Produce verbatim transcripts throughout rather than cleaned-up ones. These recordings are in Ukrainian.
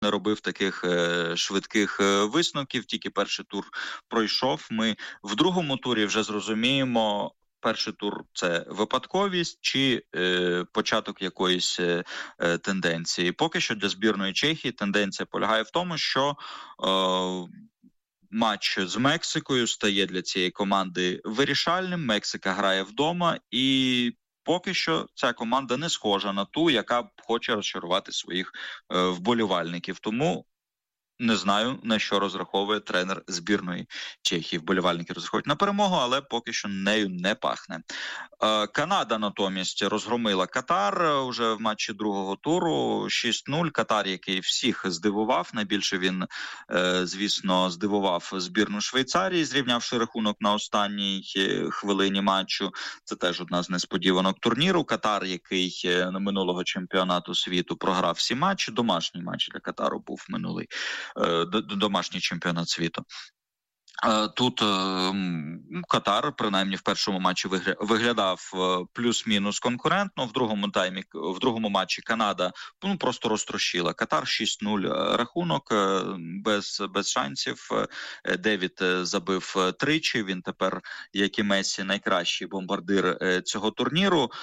не робив таких е, швидких е, висновків, тільки перший тур пройшов. Ми в другому турі вже зрозуміємо, перший тур – це випадковість чи е, початок якоїсь е, тенденції. Поки що для збірної Чехії тенденція полягає в тому, що е, матч з Мексикою стає для цієї команди вирішальним. Мексика грає вдома, і поки що ця команда не схожа на ту, яка хоче розчарувати своїх е, вболівальників. Тому не знаю, на що розраховує тренер збірної Чехії. Вболівальники розраховують на перемогу, але поки що нею не пахне. Е, Канада натомість розгромила Катар уже в матчі другого туру шість нуль. Катар, який всіх здивував. Найбільше він, е, звісно, здивував збірну Швейцарії, зрівнявши рахунок на останній хвилині матчу. Це теж одна з несподіванок турніру. Катар, який на минулого чемпіонату світу програв всі матчі. Домашній матч для Катару був минулий. Домашній чемпіонат світу. Тут Катар, принаймні в першому матчі, виглядав плюс-мінус конкурентно, в другому таймі, в другому матчі Канада ну, просто розтрощила Катар, шість нуль рахунок, без, без шансів. Девід забив тричі, він тепер, як і Месі, найкращий бомбардир цього турніру.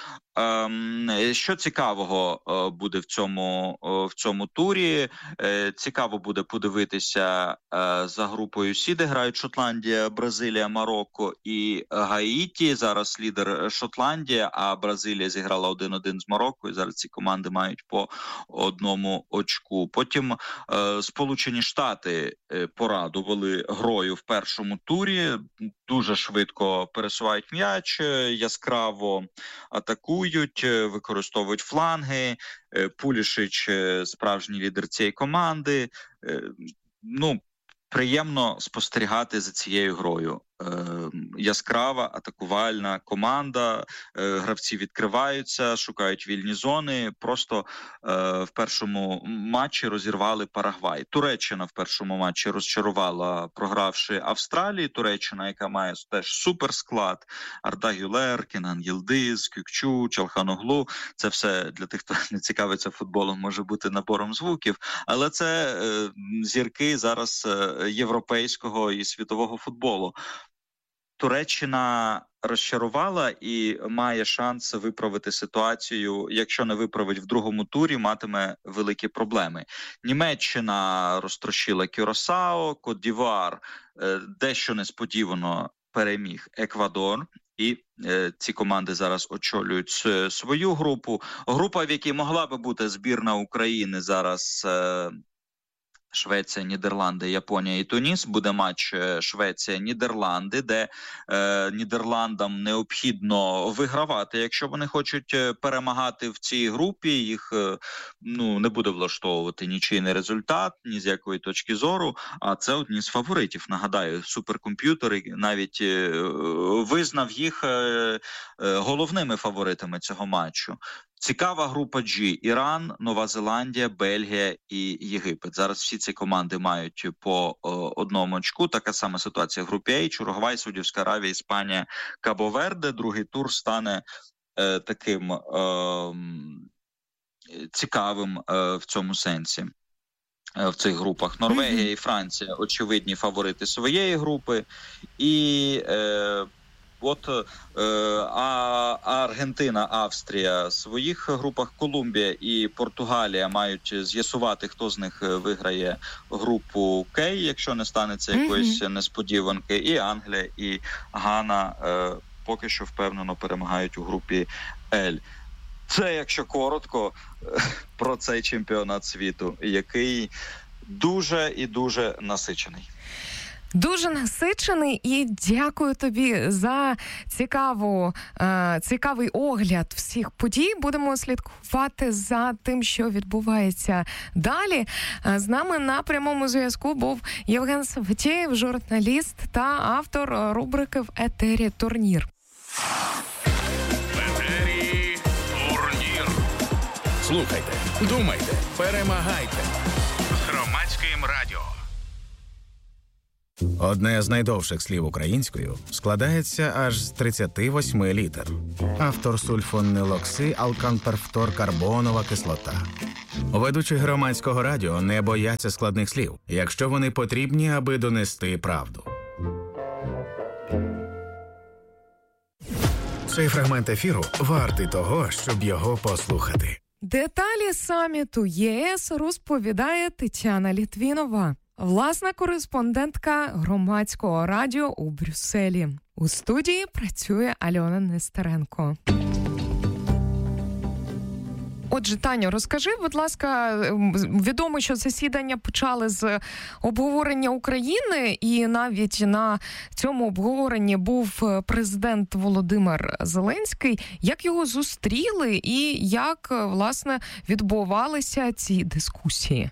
Що цікавого буде в цьому, в цьому турі? Цікаво буде подивитися за групою Сі, де грають Шотландія, Бразилія, Марокко і Гаїті. Зараз лідер Шотландія, а Бразилія зіграла один один з Марокко, і зараз ці команди мають по одному очку. Потім е, Сполучені Штати порадували грою в першому турі, дуже швидко пересувають м'яч, яскраво атакують, використовують фланги. Пулішич – справжній лідер цієї команди. Е, ну, приємно спостерігати за цією грою. Е, яскрава, атакувальна команда, е, гравці відкриваються, шукають вільні зони, просто е, в першому матчі розірвали Парагвай. Туреччина в першому матчі розчарувала, програвши Австралії. Туреччина, яка має теж суперсклад: Арда Гюлер, Кенан Йилдиз, Кюкчу, Чалханоглу. Це все для тих, хто не цікавиться футболом, може бути набором звуків, але це е, зірки зараз е, європейського і світового футболу. Туреччина розчарувала і має шанс виправити ситуацію. Якщо не виправить в другому турі, матиме великі проблеми. Німеччина розтрощила Кюрасао, Кот-д'Івуар дещо несподівано переміг Еквадор. І е, ці команди зараз очолюють свою групу. Група, в якій могла би бути збірна України, зараз е, Швеція, Нідерланди, Японія і Туніс. Буде матч Швеція-Нідерланди, де е, Нідерландам необхідно вигравати, якщо вони хочуть перемагати в цій групі. Їх е, ну, не буде влаштовувати нічийний результат, ні з якої точки зору, а це одні з фаворитів. Нагадаю, суперкомп'ютер навіть е, визнав їх е, е, головними фаворитами цього матчу. Цікава група G. Іран, Нова Зеландія, Бельгія і Єгипет. Зараз всі ці команди мають по о, одному очку. Така сама ситуація в групі H. Уругвай, Саудівська Аравія, Іспанія, Кабо-Верде. Другий тур стане е, таким е, цікавим е, в цьому сенсі. В цих групах Норвегія mm-hmm. і Франція – очевидні фаворити своєї групи. І е, От е, а Аргентина, Австрія в своїх групах, Колумбія і Португалія мають з'ясувати, хто з них виграє групу К, якщо не станеться якоїсь mm-hmm. несподіванки. І Англія, і Гана е, поки що впевнено перемагають у групі Л. Це, якщо коротко, про цей чемпіонат світу, який дуже і дуже насичений. Дуже насичений, і дякую тобі за цікаву, е, цікавий огляд всіх подій. Будемо слідкувати за тим, що відбувається далі. З нами на прямому зв'язку був Євген Саватєєв, журналіст та автор рубрики «В етері турнір». В етері турнір. Слухайте, думайте, перемагайте. З Громадським радіо. Одне з найдовших слів українською складається аж з тридцяти восьми літер. Автор сульфонилокси алканперфторкарбонова кислота. Ведучі громадського радіо не бояться складних слів, якщо вони потрібні, аби донести правду. Цей фрагмент ефіру вартий того, щоб його послухати. Деталі саміту ЄС розповідає Тетяна Літвінова, власна кореспондентка громадського радіо у Брюсселі. У студії працює Альона Нестеренко. Отже, Таню, розкажи, будь ласка, відомо, що засідання почали з обговорення України, і навіть на цьому обговоренні був президент Володимир Зеленський. Як його зустріли і як, власне, відбувалися ці дискусії?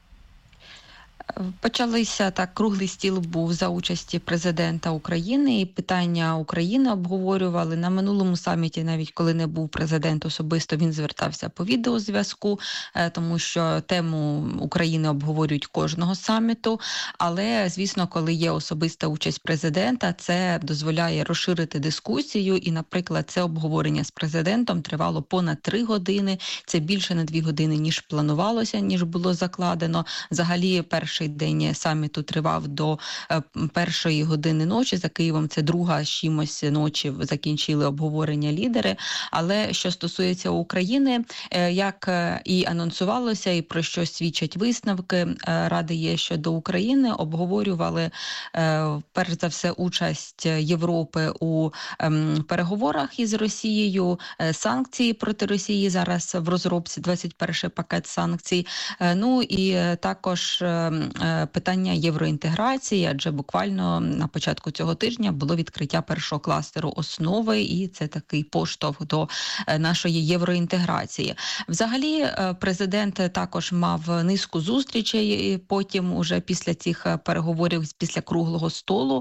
Почалися так, круглий стіл був за участі президента України, і питання України обговорювали. На минулому саміті, навіть коли не був президент особисто, він звертався по відеозв'язку, тому що тему України обговорюють кожного саміту. Але, звісно, коли є особиста участь президента, це дозволяє розширити дискусію. І, наприклад, це обговорення з президентом тривало понад три години. Це більше на дві години, ніж планувалося, ніж було закладено. Взагалі, перший день саміту тривав до першої години ночі. За Києвом це друга з чимось ночі закінчили обговорення лідери. Але що стосується України, як і анонсувалося, і про що свідчать висновки Ради ЄС щодо України, обговорювали перш за все участь Європи у переговорах із Росією, санкції проти Росії, зараз в розробці двадцять перший пакет санкцій. Ну і також питання євроінтеграції, адже буквально на початку цього тижня було відкриття першого кластеру основи, і це такий поштовх до нашої євроінтеграції. Взагалі, президент також мав низку зустрічей, потім уже після цих переговорів, після круглого столу,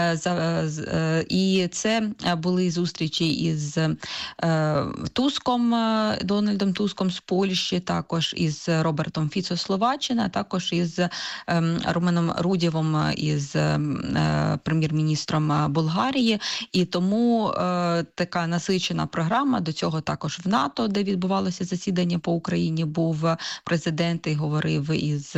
і це були зустрічі із Туском, Дональдом Туском з Польщі, також із Робертом Фіцо Словаччина, також із Руменом Рудєвом, із прем'єр-міністром Болгарії. І тому така насичена програма. До цього також в НАТО, де відбувалося засідання по Україні, був президент і говорив із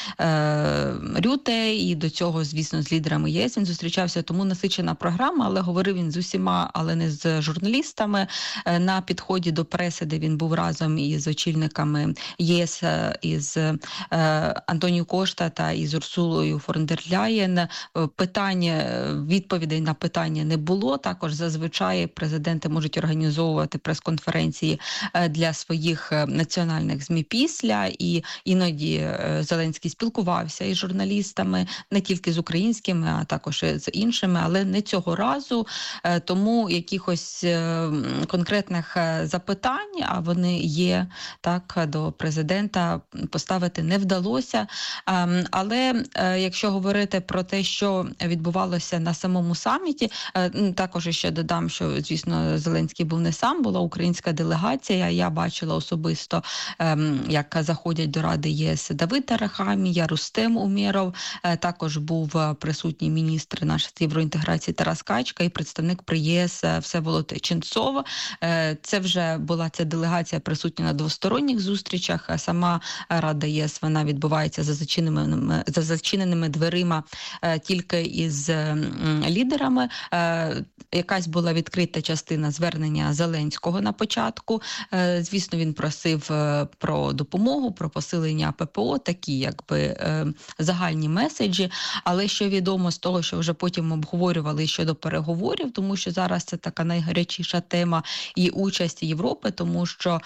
Рюте, і до цього, звісно, з лідерами ЄС він зустрічався. Тому насичена програма, але говорив він з усіма, але не з журналістами. На підході до преси, де він був разом із очільниками ЄС, із Антоніо Кошта та із Урсулою фон дер Ляєн, питання, відповідей на питання не було. Також зазвичай президенти можуть організовувати прес-конференції для своїх національних ЗМІ після, і іноді Зеленський спілкувався із журналістами, не тільки з українськими, а також з іншими, але не цього разу. Тому якихось конкретних запитань, а вони є, так, до президента поставити не вдалося. Але якщо говорити про те, що відбувалося на самому саміті, також ще додам, що, звісно, Зеленський був не сам, була українська делегація. Я бачила особисто, як заходять до Ради ЄС Давид Арахамія, Рустем Умєров, також був присутній міністр наш з євроінтеграції Тарас Качка і представник при ЄС Всеволод Ченцов. Це вже була ця делегація присутня на двосторонніх зустрічах. Сама Рада ЄС, вона відбувається за зачиненими, за зачиненими дверима тільки із лідерами. Якась була відкрита частина звернення Зеленського на початку. Звісно, він просив про допомогу, про посилення ППО, такі якби загальні меседжі. Але що відомо з того, що вже потім обговорювали щодо переговорів, тому що зараз це така найгарячіша тема і участь Європи, тому що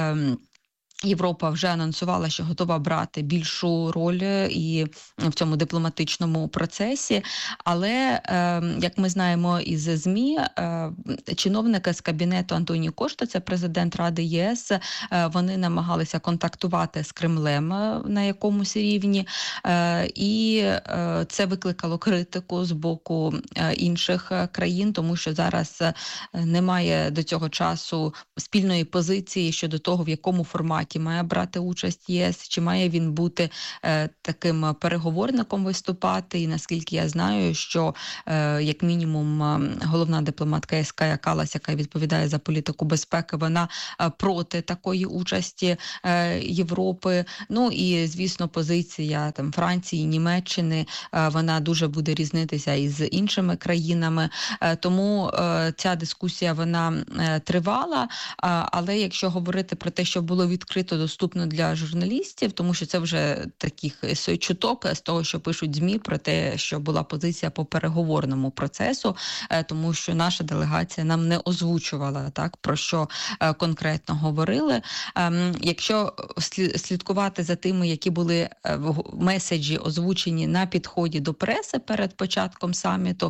Європа вже анонсувала, що готова брати більшу роль і в цьому дипломатичному процесі. Але, як ми знаємо із ЗМІ, чиновники з кабінету Антоніо Кошта, це президент Ради ЄС, вони намагалися контактувати з Кремлем на якомусь рівні. І це викликало критику з боку інших країн, тому що зараз немає до цього часу спільної позиції щодо того, в якому форматі форматі має брати участь ЄС, чи має він бути таким переговорником виступати. І наскільки я знаю, що як мінімум головна дипломатка ЄС Кая Каллас, яка відповідає за політику безпеки, вона проти такої участі Європи. Ну і, звісно, позиція там Франції, Німеччини, вона дуже буде різнитися із іншими країнами. Тому ця дискусія, вона тривала. Але якщо говорити про те, що було відкрито, доступно для журналістів, тому що це вже таких чуток з того, що пишуть ЗМІ, про те, що була позиція по переговорному процесу, тому що наша делегація нам не озвучувала, так, про що конкретно говорили. Якщо слідкувати за тими, які були меседжі озвучені на підході до преси перед початком саміту,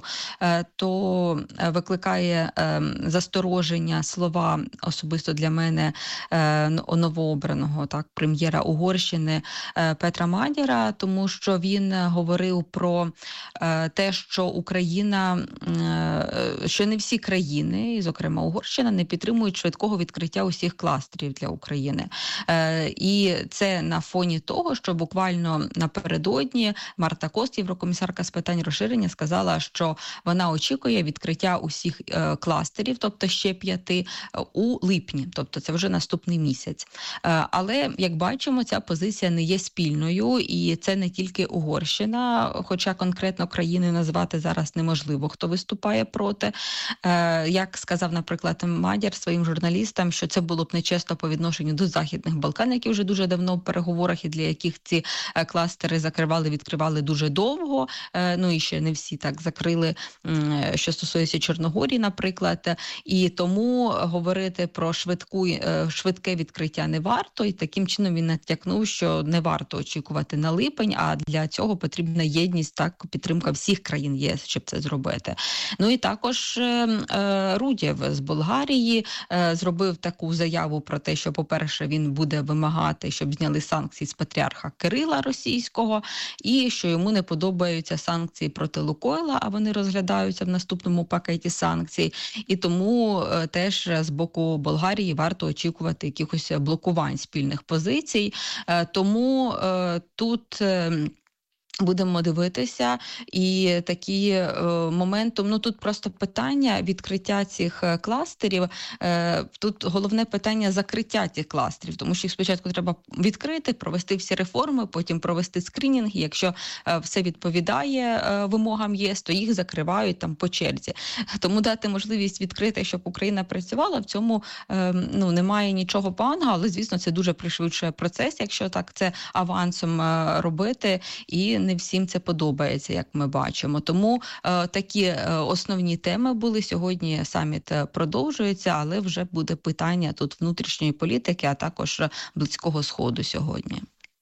то викликає застороження слова особисто для мене новообраного, так, прем'єра Угорщини Петра Мадяра, тому що він говорив про те, що Україна, що не всі країни, і, зокрема, Угорщина, не підтримують швидкого відкриття усіх кластерів для України. І це на фоні того, що буквально напередодні Марта Кост, єврокомісарка з питань розширення, сказала, що вона очікує відкриття усіх кластерів, тобто ще п'яти, у липні, тобто це вже наступний місяць. Але, як бачимо, ця позиція не є спільною, і це не тільки Угорщина, хоча конкретно країни назвати зараз неможливо, хто виступає проти. Як сказав, наприклад, Мадяр своїм журналістам, що це було б нечесно по відношенню до Західних Балкан, які вже дуже давно в переговорах і для яких ці кластери закривали, відкривали дуже довго, ну і ще не всі так закрили, що стосується Чорногорії, наприклад, і тому говорити про швидку, швидке відкриття не варто, і таким чином він натякнув, що не варто очікувати на липень, а для цього потрібна єдність, так, підтримка всіх країн ЄС, щоб це зробити. Ну і також е, Рудєв з Болгарії е, зробив таку заяву про те, що, по-перше, він буде вимагати, щоб зняли санкції з патріарха Кирила російського, і що йому не подобаються санкції проти Лукойла, а вони розглядаються в наступному пакеті санкцій. І тому е, теж з боку Болгарії варто очікувати якихось блокувань спільних позицій. Е, тому е, тут... Е, Будемо дивитися, і такі е, моментом, ну тут просто питання відкриття цих кластерів, е, тут головне питання закриття цих кластерів, тому що їх спочатку треба відкрити, провести всі реформи, потім провести скринінг, і якщо е, все відповідає е, вимогам ЄС, то їх закривають там по черзі. Тому дати можливість відкрити, щоб Україна працювала, в цьому е, ну, немає нічого поганого, але, звісно, це дуже пришвидшує процес, якщо так це авансом е, робити, і не всім це подобається, як ми бачимо. Тому е, такі е, основні теми були. Сьогодні саміт продовжується, але вже буде питання тут внутрішньої політики, а також Близького Сходу сьогодні.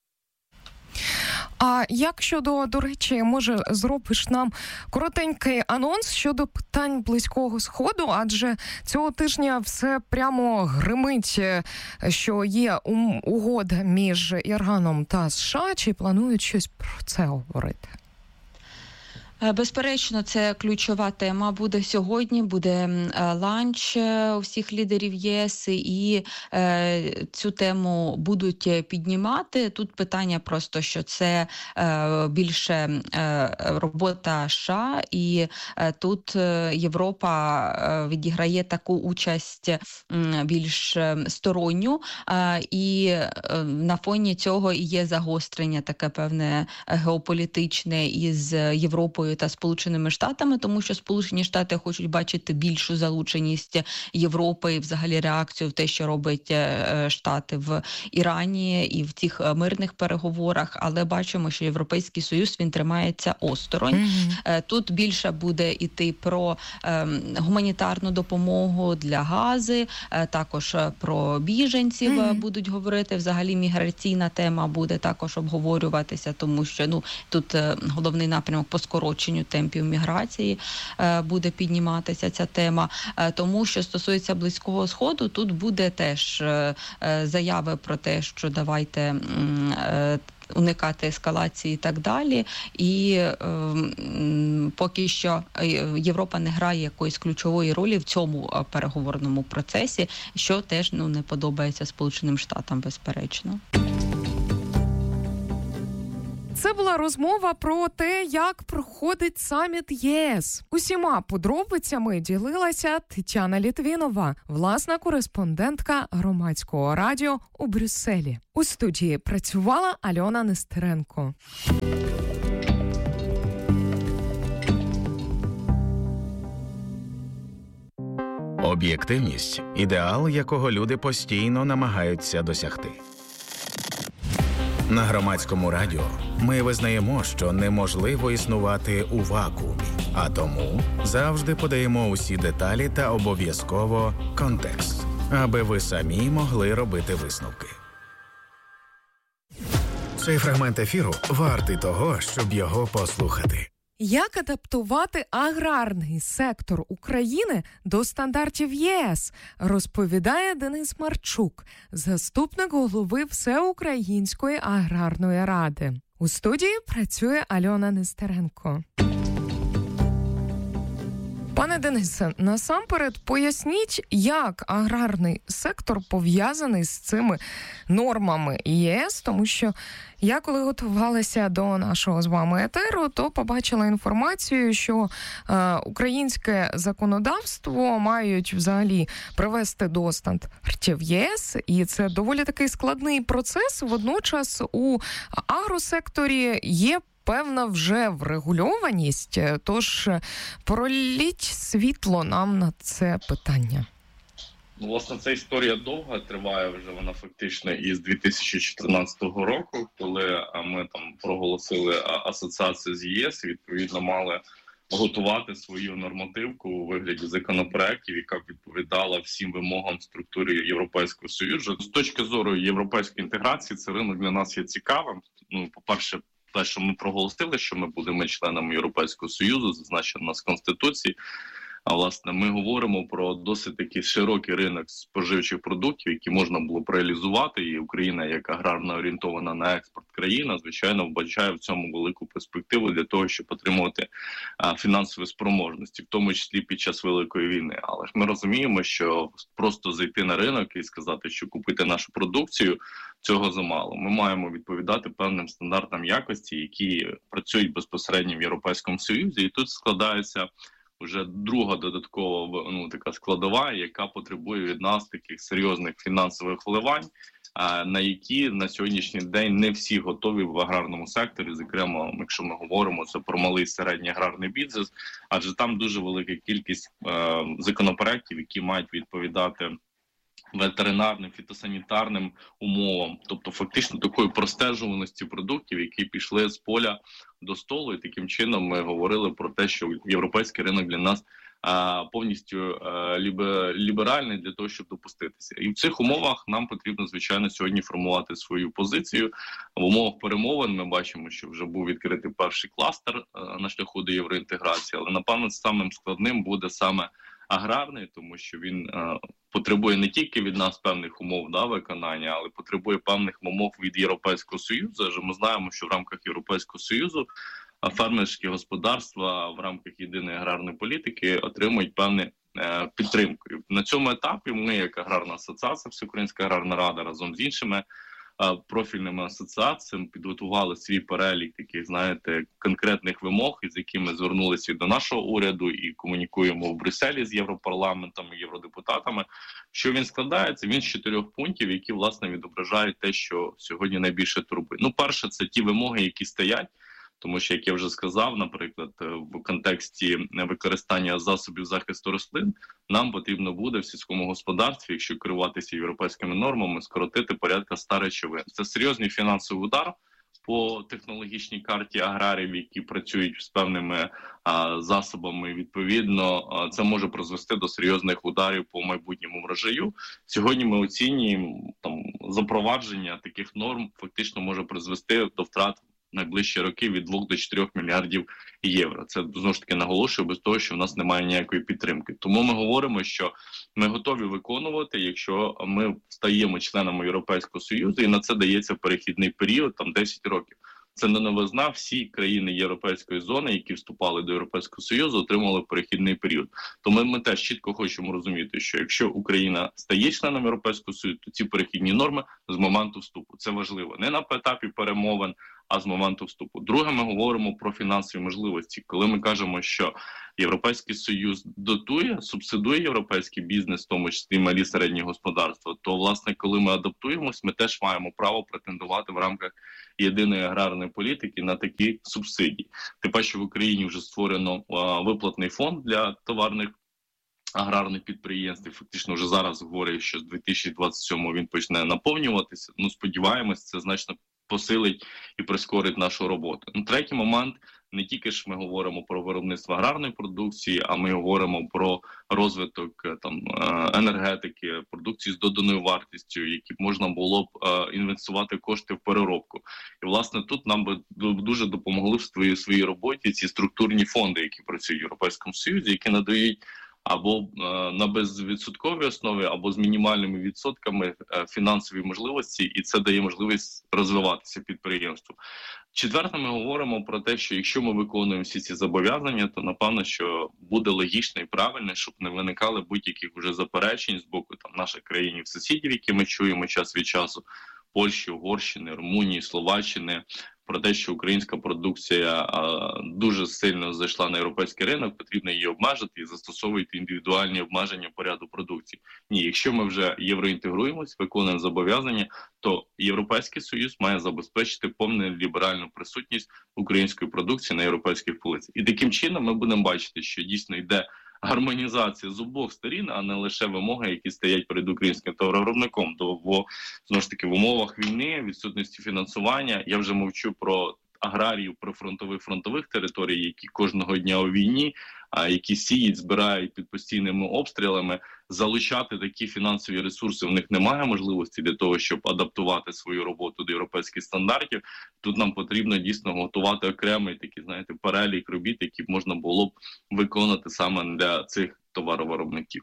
А як щодо, до речі, може зробиш нам коротенький анонс щодо питань Близького Сходу, адже цього тижня все прямо гримить, що є угода між Іраном та США, чи планують щось про це говорити? Безперечно, це ключова тема буде сьогодні, буде ланч у всіх лідерів ЄС, і е, цю тему будуть піднімати. Тут питання просто, що це е, більше е, робота США, і е, тут Європа е, відіграє таку участь е, більш сторонню, е, і е, на фоні цього і є загострення таке певне геополітичне із Європою та Сполученими Штатами, тому що Сполучені Штати хочуть бачити більшу залученість Європи і взагалі реакцію в те, що робить Штати в Ірані і в цих мирних переговорах, але бачимо, що Європейський Союз, він тримається осторонь. Mm-hmm. Тут більше буде йти про е, гуманітарну допомогу для Гази, е, також про біженців mm-hmm. будуть говорити, взагалі міграційна тема буде також обговорюватися, тому що ну тут е, головний напрямок по скороченню темпів міграції е, буде підніматися ця тема. Е, тому, що стосується Близького Сходу, тут буде теж е, заяви про те, що давайте е, уникати ескалації і так далі. І е, поки що Європа не грає якоїсь ключової ролі в цьому переговорному процесі, що теж ну, не подобається Сполученим Штатам, безперечно. Це була розмова про те, як проходить саміт ЄС. Усіма подробицями ділилася Тетяна Літвінова, власна кореспондентка Громадського радіо у Брюсселі. У студії працювала Альона Нестеренко. Об'єктивність – ідеал, якого люди постійно намагаються досягти. На Громадському радіо ми визнаємо, що неможливо існувати у вакуумі, а тому завжди подаємо усі деталі та обов'язково контекст, аби ви самі могли робити висновки. Цей фрагмент ефіру вартий того, щоб його послухати. Як адаптувати аграрний сектор України до стандартів ЄС, розповідає Денис Марчук, заступник голови Всеукраїнської аграрної ради. У студії працює Альона Нестеренко. Пане Денисе, насамперед поясніть, як аграрний сектор пов'язаний з цими нормами ЄС, тому що я, коли готувалася до нашого з вами етеру, то побачила інформацію, що е, українське законодавство мають взагалі привести до стандартів ЄС, і це доволі такий складний процес. Водночас у агросекторі є певна вже врегульованість, тож проліть світло нам на це питання. Ну, власне, ця історія довга, триває вже вона фактично із дві тисячі чотирнадцятого року, коли ми там проголосили асоціацію з ЄС і, відповідно, мали готувати свою нормативку у вигляді законопроєктів, яка б відповідала всім вимогам структури Європейського Союзу. З точки зору європейської інтеграції, цей ринок для нас є цікавим. Ну, по-перше, те, що ми проголосили, що ми будемо членами Європейського Союзу, зазначено у нас в Конституції. А, власне, ми говоримо про досить такий широкий ринок споживчих продуктів, які можна було б реалізувати. І Україна, як аграрно орієнтована на експорт країна, звичайно, вбачає в цьому велику перспективу для того, щоб отримувати а, фінансові спроможності, в тому числі під час Великої війни. Але ж ми розуміємо, що просто зайти на ринок і сказати, що купити нашу продукцію, цього замало. Ми маємо відповідати певним стандартам якості, які працюють безпосередньо в Європейському Союзі. І тут складається вже друга додаткова ну, така складова, яка потребує від нас таких серйозних фінансових вливань, на які на сьогоднішній день не всі готові в аграрному секторі, зокрема, якщо ми говоримо це про малий і середній аграрний бізнес, адже там дуже велика кількість е, законопроєктів, які мають відповідати ветеринарним, фітосанітарним умовам, тобто фактично такої простежуваності продуктів, які пішли з поля до столу, і таким чином ми говорили про те, що європейський ринок для нас а, повністю а, ліберальний для того, щоб допуститися. І в цих умовах нам потрібно, звичайно, сьогодні формувати свою позицію. В умовах перемовин ми бачимо, що вже був відкритий перший кластер а, на шляху до євроінтеграції, але, напевно, самим складним буде саме аграрний, тому що він е, потребує не тільки від нас певних умов да, виконання, але потребує певних умов від Європейського Союзу. Адже ми знаємо, що в рамках Європейського Союзу фермерські господарства в рамках єдиної аграрної політики отримують певну е, підтримку. І на цьому етапі ми, як аграрна асоціація, Всеукраїнська аграрна рада, разом з іншими профільними асоціаціями підготували свій перелік таких, знаєте, конкретних вимог, із якими звернулися до нашого уряду і комунікуємо в Брюсселі з Європарламентом і євродепутатами. Що він складається? Він з чотирьох пунктів, які, власне, відображають те, що сьогодні найбільше турбує. Ну, перше, це ті вимоги, які стоять, тому що, як я вже сказав, наприклад, в контексті використання засобів захисту рослин, нам потрібно буде в сільському господарстві, якщо керуватися європейськими нормами, скоротити порядка ста речовин. Це серйозний фінансовий удар по технологічній карті аграрів, які працюють з певними а, засобами. Відповідно, а, це може призвести до серйозних ударів по майбутньому врожаю. Сьогодні ми оцінюємо, там, запровадження таких норм фактично може призвести до втрат найближчі роки від двох до чотирьох мільярдів євро. Це, знову ж таки, наголошую, без того, що в нас немає ніякої підтримки. Тому ми говоримо, що ми готові виконувати, якщо ми стаємо членами Європейського Союзу, і на це дається перехідний період, там десять років. Це не новизна, всі країни Європейської зони, які вступали до Європейського Союзу, отримали перехідний період. Тому ми теж чітко хочемо розуміти, що якщо Україна стає членом Європейського Союзу, то ці перехідні норми з моменту вступу. Це важливо. Не на етапі перемовин, а з моменту вступу. Друге, ми говоримо про фінансові можливості. Коли ми кажемо, що Європейський Союз дотує, субсидує європейський бізнес, в тому числі малі середні господарства, то, власне, коли ми адаптуємось, ми теж маємо право претендувати в рамках єдиної аграрної політики на такі субсидії. Тим паче в Україні вже створено а, виплатний фонд для товарних аграрних підприємств. Фактично вже зараз говорять, що з дві тисячі двадцять сьомого він почне наповнюватися. Ну, сподіваємось, це значно посилить і прискорить нашу роботу. Ну, третій момент, не тільки ж ми говоримо про виробництво аграрної продукції, а ми говоримо про розвиток там енергетики, продукції з доданою вартістю, які б можна було б інвестувати кошти в переробку. І, власне, тут нам би дуже допомогли в своїй, своїй роботі ці структурні фонди, які працюють в Європейському Союзі, які надають або е, на безвідсотковій основі, або з мінімальними відсотками е, фінансові можливості, і це дає можливість розвиватися підприємству. Четверте, ми говоримо про те, що якщо ми виконуємо всі ці зобов'язання, то, напевно, що буде логічно і правильно, щоб не виникали будь-яких уже заперечень з боку там наших країн-сусідів, які ми чуємо час від часу, Польщі, Угорщини, Румунії, Словаччини, про те, що українська продукція а, дуже сильно зайшла на європейський ринок, потрібно її обмежити і застосовувати індивідуальні обмеження по ряду продукції. Ні, якщо ми вже євроінтегруємось, виконуємо зобов'язання, то Європейський Союз має забезпечити повну ліберальну присутність української продукції на європейських полицях. І таким чином ми будемо бачити, що дійсно йде гармонізація з обох сторін, а не лише вимоги, які стоять перед українським товаровиробником. Бо, знову ж таки, в умовах війни, відсутності фінансування, я вже мовчу про аграріїв прифронтових фронтових територій, які кожного дня у війні, а які сіють, збирають під постійними обстрілами, залучати такі фінансові ресурси в них немає можливості для того, щоб адаптувати свою роботу до європейських стандартів. Тут нам потрібно дійсно готувати окремий такий, знаєте, перелік робіт, які можна було б виконати саме для цих товаровиробників.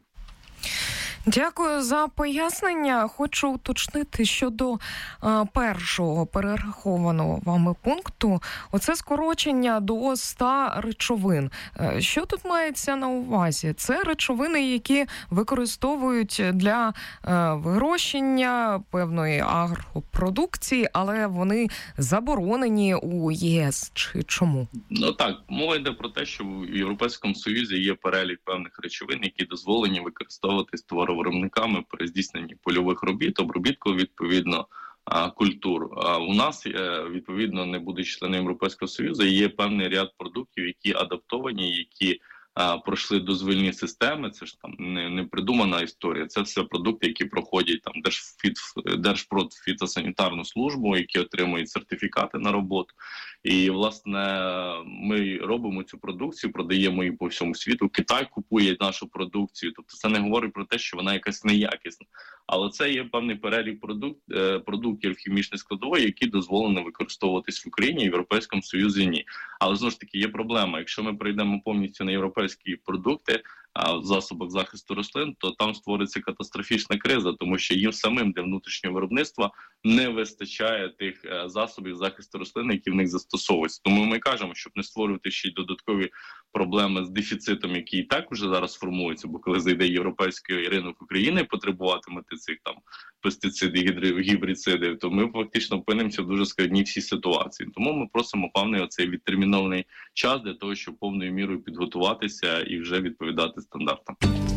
Дякую за пояснення. Хочу уточнити щодо е, першого перерахованого вами пункту. Оце скорочення до ста речовин. Е, що тут мається на увазі? Це речовини, які використовують для е, вирощення певної агропродукції, але вони заборонені у ЄС. Чи чому? Ну так, мова йде про те, що в Європейському Союзі є перелік певних речовин, які дозволені використовувати з товаром виробниками при здійсненні польових робіт, обробітку, відповідно, культур. А у нас, відповідно, не будучи членом Європейського Союзу, є певний ряд продуктів, які адаптовані, які а, пройшли дозвільні системи. Це ж там не, не придумана історія. Це все продукти, які проходять там Держфіт, Держпродфітосанітарну службу, які отримують сертифікати на роботу. І, власне, ми робимо цю продукцію, продаємо її по всьому світу. Китай купує нашу продукцію. Тобто це не говорить про те, що вона якась неякісна. Але це є певний перелік продукт, продуктів хімічної складової, які дозволено використовуватись в Україні, в Європейському Союзі ні. Але, знову ж таки, є проблема. Якщо ми перейдемо повністю на європейські продукти, в засобах захисту рослин, то там створиться катастрофічна криза, тому що їм самим для внутрішнього виробництва не вистачає тих засобів захисту рослин, які в них застосовуються. Тому ми кажемо, щоб не створювати ще й додаткові проблеми з дефіцитом, який і так уже зараз формується, бо коли зайде європейський ринок України потребуватимете цих там пестицидів, гібрицидів, то ми фактично опинимося в дуже складній всій ситуації. Тому ми просимо певний оцей відтермінований час для того, щоб повною мірою підготуватися і вже відповідати стандартам.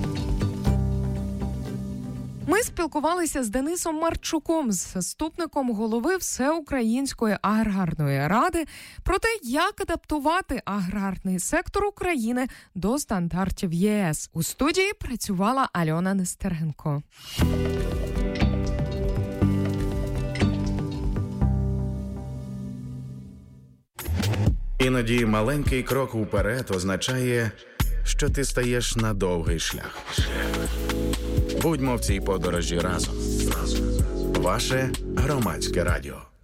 Ми спілкувалися з Денисом Марчуком, заступником голови Всеукраїнської аграрної ради, про те, як адаптувати аграрний сектор України до стандартів ЄС. У студії працювала Альона Нестеренко. Іноді маленький крок уперед означає, що ти стаєш на довгий шлях. Будьмо в цій подорожі разом. Ваше Громадське радіо.